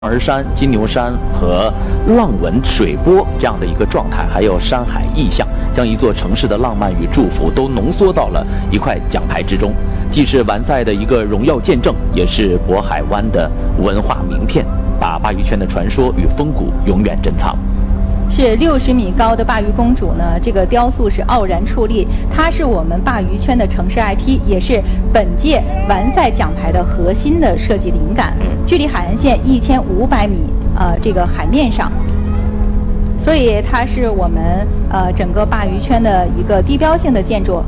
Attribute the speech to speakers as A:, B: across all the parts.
A: 儿山、金牛山和浪纹水波这样的一个状态，还有山海意象，将一座城市的浪漫与祝福都浓缩到了一块奖牌之中，既是完赛的一个荣耀见证，也是渤海湾的文化名片，把鲅鱼圈的传说与风骨永远珍藏。
B: 是60米高的鲅鱼公主呢，这个雕塑是傲然矗立，它是我们鲅鱼圈的城市 IP， 也是本届完赛奖牌的核心的设计灵感。距离海岸线1500米，这个海面上，所以它是我们整个鲅鱼圈的一个地标性的建筑。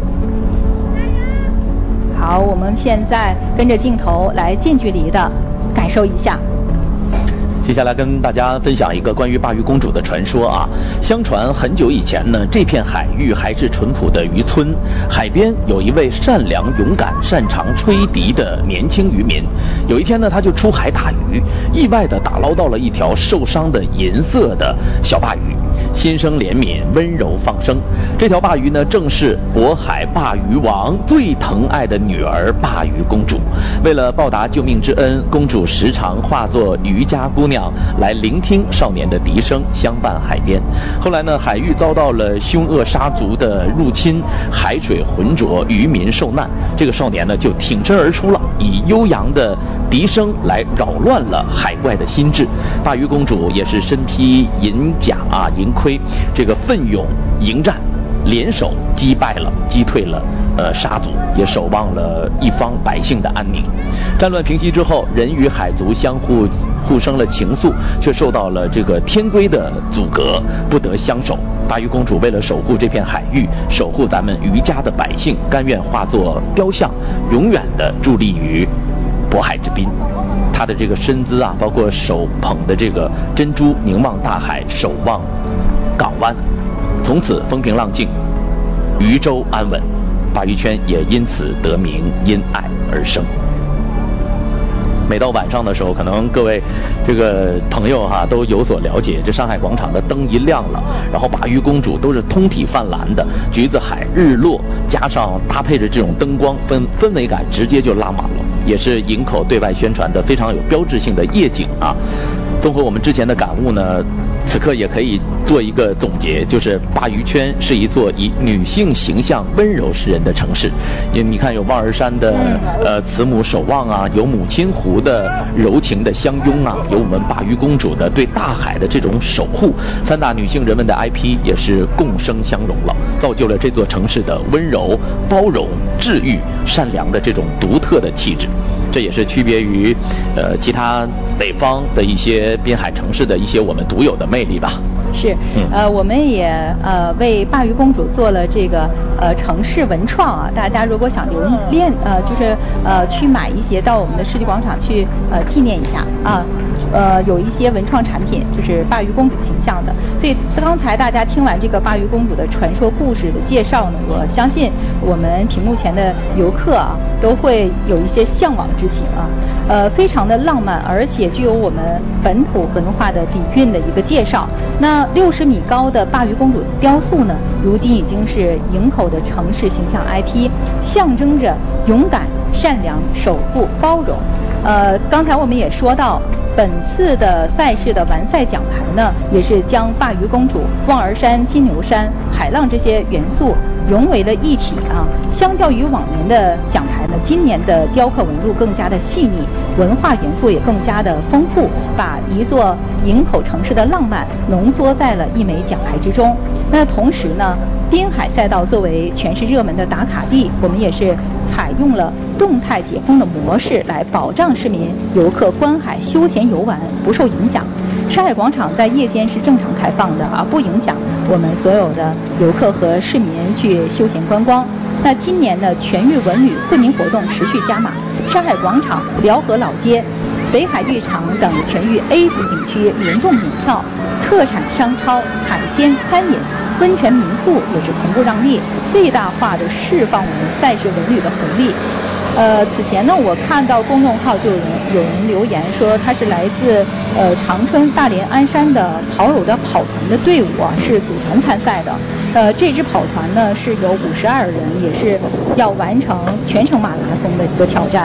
B: 好，我们现在跟着镜头来近距离的感受一下。
A: 接下来跟大家分享一个关于鲅鱼公主的传说啊。相传很久以前呢，这片海域还是淳朴的渔村，海边有一位善良、勇敢、擅长吹笛的年轻渔民。有一天呢，他就出海打鱼，意外的打捞到了一条受伤的银色的小鲅鱼，心生怜悯，温柔放生。这条鲅鱼呢，正是渤海鲅鱼王最疼爱的女儿鲅鱼公主。为了报答救命之恩，公主时常化作渔家姑娘来聆听少年的笛声，相伴海边。后来呢，海域遭到了凶恶杀族的入侵，海水浑浊，渔民受难。这个少年呢，就挺身而出了，以悠扬的笛声来扰乱了海怪的心智。鲅鱼公主也是身披银甲银盔，这个奋勇迎战，联手击退了杀族，也守望了一方百姓的安宁。战乱平息之后，人与海族相互生了情愫，却受到了这个天规的阻隔，不得相守。鲅鱼公主为了守护这片海域，守护咱们渔家的百姓，甘愿化作雕像，永远的伫立于渤海之滨。她的这个身姿包括手捧的这个珍珠，凝望大海，守望港湾。从此风平浪静，渔舟安稳，鲅鱼圈也因此得名，因爱而生。每到晚上的时候，可能各位这个朋友都有所了解，这上海广场的灯一亮了，然后鲅鱼公主都是通体泛蓝的，橘子海日落加上搭配着这种灯光，氛围感直接就拉满了，也是营口对外宣传的非常有标志性的夜景啊。综合我们之前的感悟呢，此刻也可以做一个总结，就是鲅鱼圈是一座以女性形象温柔示人的城市。因为你看有望儿山的慈母守望有母亲湖的柔情的相拥有我们鲅鱼公主的对大海的这种守护，三大女性人文的 IP 也是共生相融了，造就了这座城市的温柔、包容、治愈、善良的这种独特的气质。这也是区别于其他北方的一些滨海城市的一些我们独有的魅力吧。
B: 是，我们也为鲅鱼公主做了这个城市文创大家如果想留恋就是去买一些到我们的世纪广场去纪念一下有一些文创产品就是鲅鱼公主形象的。所以刚才大家听完这个鲅鱼公主的传说故事的介绍呢，我相信我们屏幕前的游客都会有一些向往之情非常的浪漫，而且具有我们本土文化的底蕴的一个介绍。那60米高的鲅鱼公主雕塑呢，如今已经是营口的城市形象 IP， 象征着勇敢、善良、守护、包容。刚才我们也说到，本次的赛事的完赛奖牌呢，也是将鲅鱼公主、望儿山、金牛山、海浪这些元素融为了一体相较于往年的奖牌呢，今年的雕刻纹路更加的细腻，文化元素也更加的丰富，把一座营口城市的浪漫浓缩在了一枚奖牌之中。那同时呢，滨海赛道作为全市热门的打卡地，我们也是采用了动态解封的模式来保障市民游客观海休闲游玩不受影响。上海广场在夜间是正常开放的不影响我们所有的游客和市民去休闲观光。那今年的全域文旅惠民活动持续加码，上海广场、辽河老街、北海浴场等全域 A 级景区联动门票，特产商超、海鲜餐饮、温泉民宿也是同步让利，最大化的释放我们赛事文旅的红利。此前呢，我看到公众号就有人留言说他是来自长春、大连、鞍山的跑友的跑团的队伍是组团参赛的。这支跑团呢是有52人，也是要完成全程马拉松的一个挑战。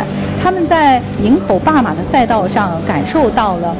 B: 他们在营口罢马的赛道上感受到了